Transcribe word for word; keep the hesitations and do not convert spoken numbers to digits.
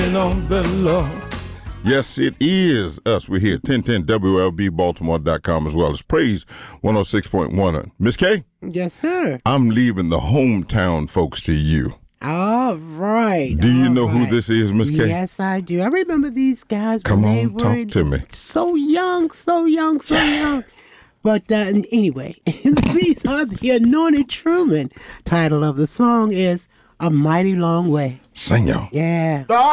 waiting on the Lord. Yes, it is us. We're here, ten ten W L B Baltimore dot com, as well as Praise one oh six point one. Miss K? Yes, sir. I'm leaving the hometown folks to you. All right. Do you all know right. who this is, Miss K? Yes, I do. I remember these guys Come when they on, were talk to me. so young, so young, so young. But uh, anyway, these are the Anointed Truman. Title of the song is A Mighty Long Way. Sing y'all. Yeah.